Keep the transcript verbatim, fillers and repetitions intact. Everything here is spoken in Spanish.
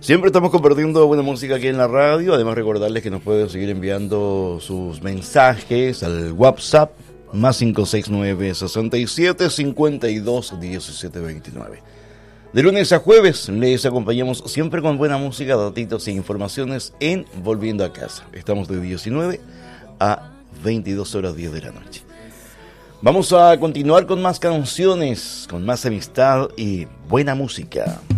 Siempre estamos compartiendo buena música aquí en la radio. Además, recordarles que nos pueden seguir enviando sus mensajes al WhatsApp más cinco seis nueve, seis siete, cinco dos, uno siete dos nueve. De lunes a jueves les acompañamos siempre con buena música, datitos e informaciones en Volviendo a Casa. Estamos de diecinueve a veintidós horas diez de la noche. Vamos a continuar con más canciones, con más amistad y buena música.